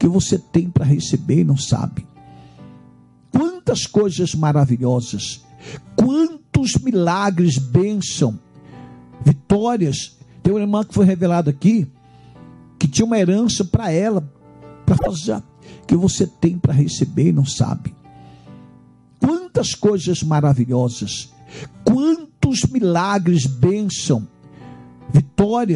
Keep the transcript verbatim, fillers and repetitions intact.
que você tem para receber e não sabe. Quantas coisas maravilhosas, quantos milagres, bênção, vitórias. Tem uma irmã que foi revelado aqui, que tinha uma herança para ela, para fazer, que você tem para receber e não sabe. Quantas coisas maravilhosas, quantos milagres, bênção, vitórias.